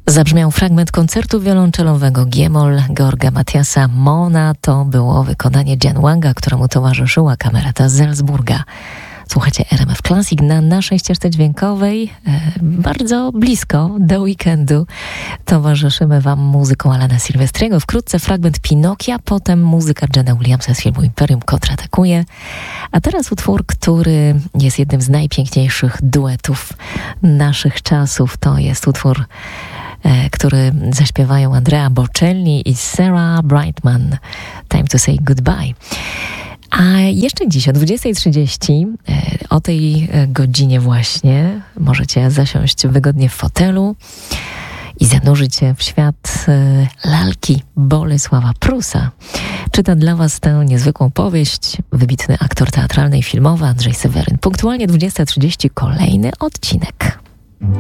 Zabrzmiał fragment koncertu wiolonczelowego G-moll Georga Mathiasa Mona. To było wykonanie Jan Wanga, któremu towarzyszyła kamerata z Salzburga. Słuchajcie RMF Classic na naszej ścieżce dźwiękowej. Bardzo blisko do weekendu towarzyszymy Wam muzyką Alana Silvestriego. Wkrótce fragment Pinokia, potem muzyka Johna Williamsa z filmu Imperium kontratakuje. A teraz utwór, który jest jednym z najpiękniejszych duetów naszych czasów. To jest utwór, który zaśpiewają Andrea Bocelli i Sarah Brightman. Time to say goodbye. A jeszcze dziś o 20:30, o tej godzinie właśnie, możecie zasiąść wygodnie w fotelu i zanurzyć się w świat lalki Bolesława Prusa. Czyta dla Was tę niezwykłą powieść wybitny aktor teatralny i filmowy Andrzej Seweryn. Punktualnie 20:30 kolejny odcinek.